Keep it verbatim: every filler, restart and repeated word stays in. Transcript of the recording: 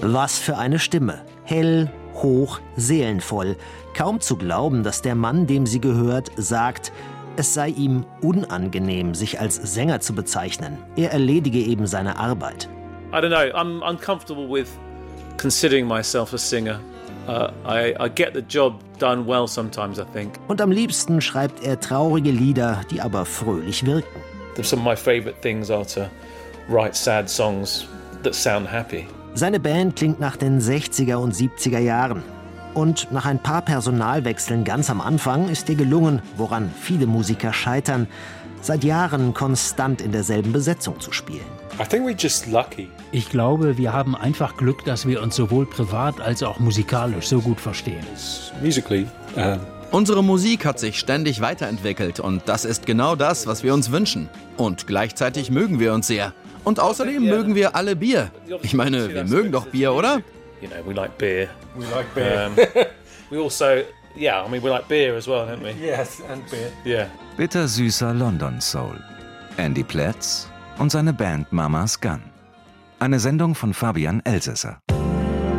Was für eine Stimme. Hell, hoch, seelenvoll. Kaum zu glauben, dass der Mann, dem sie gehört, sagt, es sei ihm unangenehm, sich als Sänger zu bezeichnen. Er erledige eben seine Arbeit. I don't know, I'm uncomfortable with considering myself a singer. Uh, I, I get the job done well sometimes, I think. Und am liebsten schreibt er traurige Lieder, die aber fröhlich wirken. Some of my favorite things are to write sad songs that sound happy. Seine Band klingt nach den sechziger und siebziger Jahren. Und nach ein paar Personalwechseln ganz am Anfang ist ihr gelungen, woran viele Musiker scheitern, seit Jahren konstant in derselben Besetzung zu spielen. I think we're just lucky. Ich glaube, wir haben einfach Glück, dass wir uns sowohl privat als auch musikalisch so gut verstehen. Musically, um Unsere Musik hat sich ständig weiterentwickelt und das ist genau das, was wir uns wünschen. Und gleichzeitig mögen wir uns sehr. Und außerdem mögen wir alle Bier. Ich meine, wir mögen doch Bier, oder? You know, we like beer. We like beer. Um, we also, yeah, I mean, we like beer as well, don't we? Yes, and beer. Yeah. Bittersüßer London Soul. Andy Plätz und seine Band Mama's Gun. Eine Sendung von Fabian Elsässer.